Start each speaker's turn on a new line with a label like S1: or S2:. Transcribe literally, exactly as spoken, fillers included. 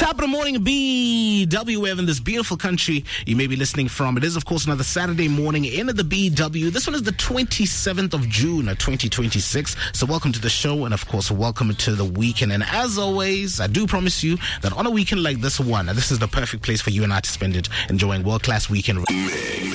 S1: Top of the morning, B W, wherever in this beautiful country you may be listening from. It is, of course, another Saturday morning in the B W. This one is the twenty-seventh of June, twenty twenty-six. So welcome to the show, and of course, welcome to the weekend. And as always, I do promise you that on a weekend like this one, this is the perfect place for you and I to spend it enjoying world-class weekend.